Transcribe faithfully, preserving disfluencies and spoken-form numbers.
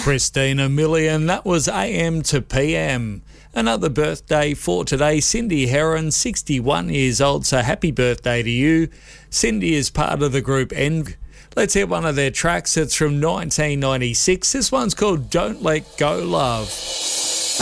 Christina Millian, that was A M to P M. Another birthday for today, Cindy Heron, sixty-one years old, so happy birthday to you. Cindy is part of the group N. Let's hear one of their tracks. It's from nineteen ninety-six. This one's called Don't Let Go Love.